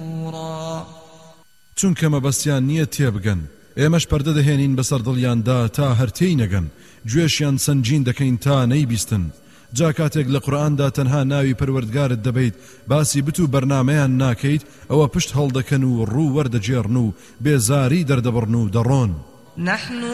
نفورا چونکە مەبەستیان نییە تێبگەن ئێمەش پەردە دەهێنین بەسەر دڵیاندا تا هەرتێی نەگەن گوێشیان سەنجین دەکەین تا نەیبیستن جا کاتێک لە قورئاندا تەنها ناوی پەروەردگارت دەبیت باسی بت و بەرنامەیان ناکەیت ئەوە پشت هەڵدەکەن و ڕوو وەردەجێڕن و بێزاری دەردەبڕن و دەڕۆن نحن